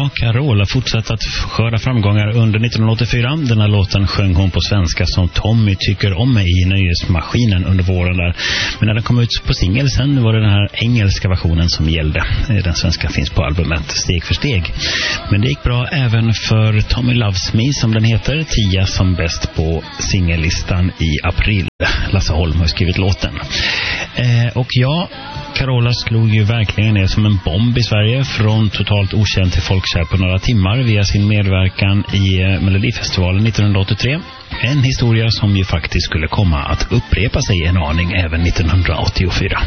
Ja, Carola fortsatte att skörda framgångar under 1984. Den här låten sjöng hon på svenska som Tommy tycker om mig i Nöjesmaskinen under våren där. Men när den kom ut på singel sen var det den här engelska versionen som gällde. Den svenska finns på albumet Steg för steg. Men det gick bra även för Tommy Loves Me som den heter. 10 som bäst på singellistan i april. Lasse Holm har skrivit låten. Och ja, Carola slog ju verkligen ner som en bomb i Sverige från totalt okänd till folkkär på några timmar via sin medverkan i Melodifestivalen 1983. En historia som ju faktiskt skulle komma att upprepa sig en aning även 1984.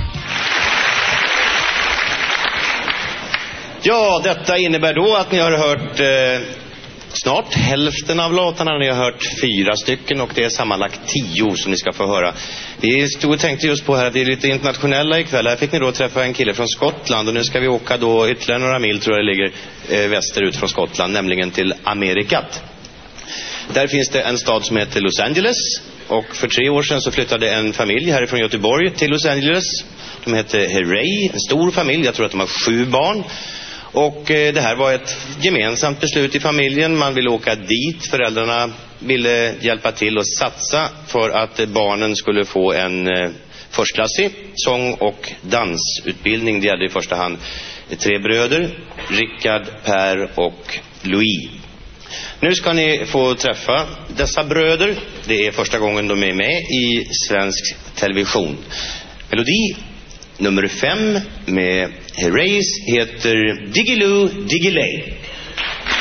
Ja, detta innebär då att ni har hört snart hälften av låtarna. Ni har hört 4 stycken och det är sammanlagt 10 som ni ska få höra. Vi stod och tänkte just på här att det är lite internationella ikväll. Här fick ni då träffa en kille från Skottland och nu ska vi åka då ytterligare några mil, tror jag det ligger västerut från Skottland, nämligen till Amerikat. Där finns det en stad som heter Los Angeles och för 3 år sedan så flyttade en familj härifrån Göteborg till Los Angeles. De heter Herrey, en stor familj, jag tror att de har 7 barn. Och det här var ett gemensamt beslut i familjen. Man ville åka dit. Föräldrarna ville hjälpa till och satsa för att barnen skulle få en förstklassig sång- och dansutbildning. Det gällde i första hand 3 bröder, Rickard, Per och Louis. Nu ska ni få träffa dessa bröder. Det är första gången de är med i svensk television. Melodi nummer 5 med Herreys heter Diggiloo Diggiley.